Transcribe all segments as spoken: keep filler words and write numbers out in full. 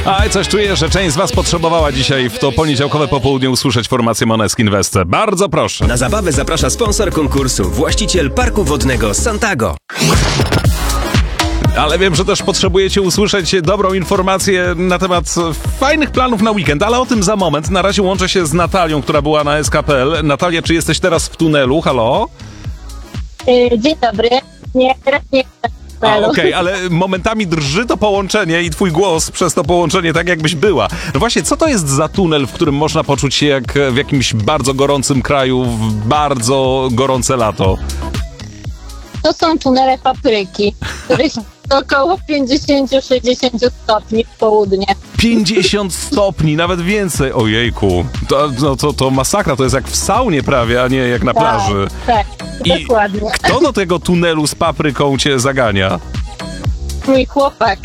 A coś czuję, że część z was potrzebowała dzisiaj w to poniedziałkowe popołudnie usłyszeć formację Måneskin Weste. Bardzo proszę. Na zabawę zaprasza sponsor konkursu, właściciel parku wodnego Santago. Ale wiem, że też potrzebujecie usłyszeć dobrą informację na temat fajnych planów na weekend, ale o tym za moment. Na razie łączę się z Natalią, która była na S K P L. Natalia, czy jesteś teraz w tunelu? Halo? Dzień dobry. Nie, teraz nie jestem w tunelu. Okej, okay, ale momentami drży to połączenie i twój głos przez to połączenie tak jakbyś była. No właśnie, co to jest za tunel, w którym można poczuć się jak w jakimś bardzo gorącym kraju, w bardzo gorące lato? To są tunele papryki, w których około pięćdziesiąt do sześćdziesięciu stopni w południe. pięćdziesiąt stopni, nawet więcej. Ojejku, to, no, to, to masakra, to jest jak w saunie prawie, a nie jak na plaży. Tak, tak, I dokładnie. kto do tego tunelu z papryką cię zagania? Mój chłopak.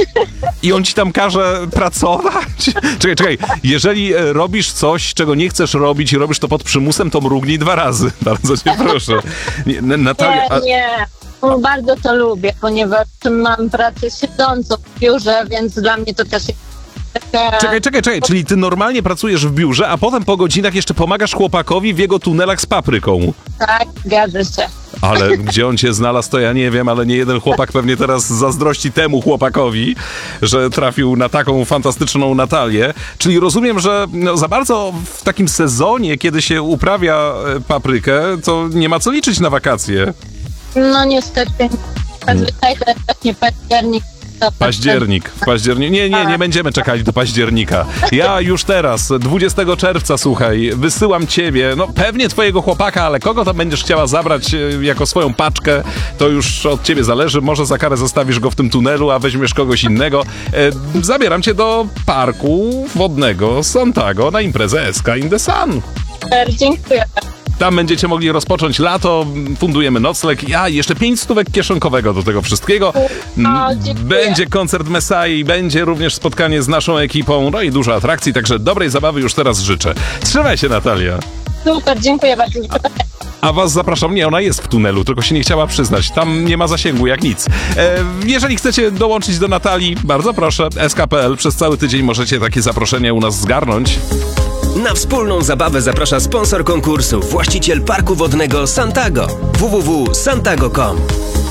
I on ci tam każe pracować? Czekaj, czekaj, jeżeli e, robisz coś, czego nie chcesz robić i robisz to pod przymusem, to mrugnij dwa razy. Bardzo cię proszę. Nie, Natalia, a... Nie, nie. No, bardzo to lubię, ponieważ mam pracę siedzącą w biurze, więc dla mnie to też jest taka... Czekaj, czekaj, czekaj, czyli ty normalnie pracujesz w biurze, a potem po godzinach jeszcze pomagasz chłopakowi w jego tunelach z papryką. Tak, zgadza się. Ale gdzie on cię znalazł, to ja nie wiem, ale nie jeden chłopak pewnie teraz zazdrości temu chłopakowi, że trafił na taką fantastyczną Natalię. Czyli rozumiem, że no, za bardzo w takim sezonie, kiedy się uprawia e, paprykę, to nie ma co liczyć na wakacje. No niestety, zazwyczaj to jest właśnie październik. To Październik, w październiku. Nie, nie, nie będziemy czekali do października. Ja już teraz, dwudziestego czerwca, słuchaj, wysyłam ciebie, no pewnie twojego chłopaka, ale kogo tam będziesz chciała zabrać e, jako swoją paczkę, to już od ciebie zależy. Może za karę zostawisz go w tym tunelu, a weźmiesz kogoś innego. E, zabieram cię do parku wodnego Santago na imprezę S K in the Sun. super, dziękuję. Tam będziecie mogli rozpocząć lato, fundujemy nocleg, a jeszcze pięć stówek kieszonkowego do tego wszystkiego. O, dziękuję. Będzie koncert Mesai, będzie również spotkanie z naszą ekipą, no i dużo atrakcji, także dobrej zabawy już teraz życzę. Trzymaj się, Natalia. Super, dziękuję bardzo. A was zapraszam, nie, ona jest w tunelu, tylko się nie chciała przyznać. Tam nie ma zasięgu, jak nic. E, jeżeli chcecie dołączyć do Natalii, bardzo proszę, S K P L, przez cały tydzień możecie takie zaproszenie u nas zgarnąć. Na wspólną zabawę zaprasza sponsor konkursu, właściciel parku wodnego Santago. w w w kropka santago kropka com